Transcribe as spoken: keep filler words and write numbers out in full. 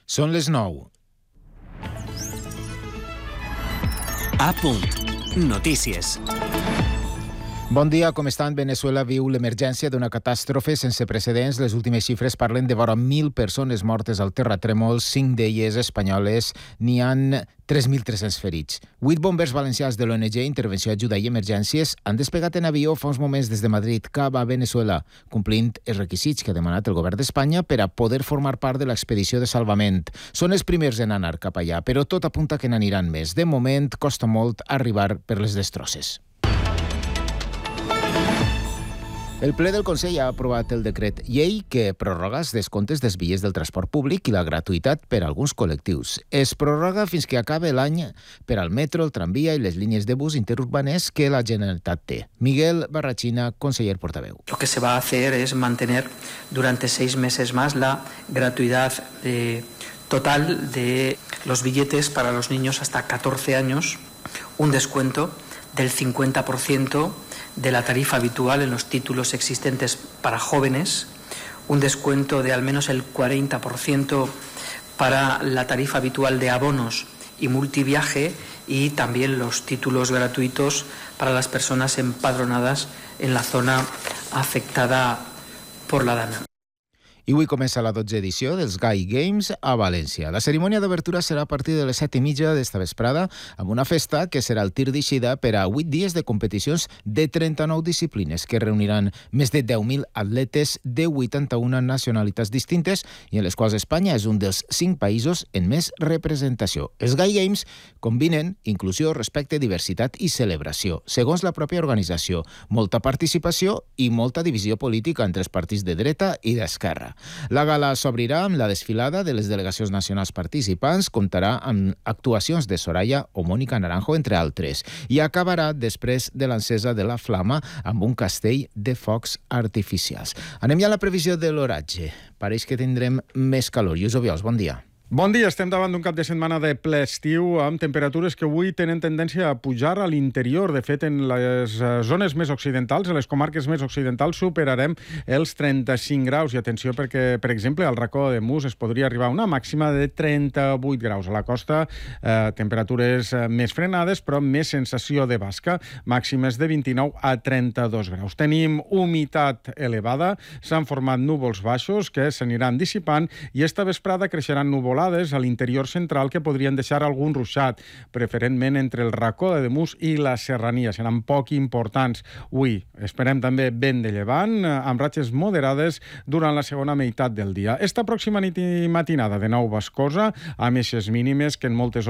Són les nou. A punt. Notícies. Bon dia, com estan? Venezuela viu l'emergència d'una catàstrofe sense precedents. Les últimes xifres parlen de vora mil persones mortes al terratrèmol, cinc d'elles espanyoles. N'hi han tres mil tres-cents ferits. Vuit bombers valencians de l'O N G Intervenció, Ajuda i Emergències han despegat en avió fa uns moments des de Madrid cap a Venezuela, complint els requisits que ha demanat el govern d'Espanya per a poder formar part de l'expedició de salvament. Són els primers en anar cap allà, però tot apunta que n'aniran més. De moment, costa molt arribar per les destrosses. El ple del Consell ha aprovat el decret llei que prorroga els descomptes dels bitllets del transport públic i la gratuïtat per a alguns col·lectius. Es prorroga fins que acabe l'any per al metro, el tramvia i les línies de bus interurbanes que la Generalitat té. Miguel Barrachina, conseller portaveu. Lo que se va a hacer es mantener durante seis meses más la gratuidad de, total de los billetes para los niños hasta catorce años, un descuento del cincuenta por ciento de la tarifa habitual en los títulos existentes para jóvenes, un descuento de al menos el cuarenta por ciento para la tarifa habitual de abonos y multiviaje y también los títulos gratuitos para las personas empadronadas en la zona afectada por la DANA. I avui comença la dotzena edició dels Gai Games a València. La cerimònia d'obertura serà a partir de les set i mitja d'esta vesprada, amb una festa que serà el tir d'eixida per a vuit dies de competicions de trenta-nou disciplines que reuniran més de deu mil atletes de vuitanta-una nacionalitats distintes i en les quals Espanya és un dels cinc països en més representació. Els Gai Games combinen inclusió, respecte, diversitat i celebració. Segons la pròpia organització, molta participació i molta divisió política entre els partits de dreta i d'esquerra. La gala s'obrirà amb la desfilada de les delegacions nacionals participants, comptarà amb actuacions de Soraya o Mónica Naranjo, entre altres, i acabarà després de l'encesa de la flama amb un castell de focs artificials. Anem ja a la previsió de l'oratge. Pareix que tindrem més calor. Lluís Obiols, bon dia. Bon dia, estem davant d'un cap de setmana de ple estiu amb temperatures que avui tenen tendència a pujar a l'interior. De fet, en les zones més occidentals, en les comarques més occidentals, superarem els trenta-cinc graus. I atenció perquè, per exemple, al racó de Mus es podria arribar a una màxima de trenta-vuit graus. A la costa, eh, temperatures més frenades, però més sensació de basca, màximes de vint-i-nou a trenta-dos graus. Tenim humitat elevada, s'han format núvols baixos que s'aniran dissipant i esta vesprada creixeran núvols a l'interior central que podrien deixar algun ruixat, preferentment entre el racó de Mus i la serrania. Seran poc importants. Avui esperem també vent de llevant, amb ratxes moderades durant la segona meitat del dia. Esta pròxima nit i matinada de nou bascosa, amb eixes mínimes que en moltes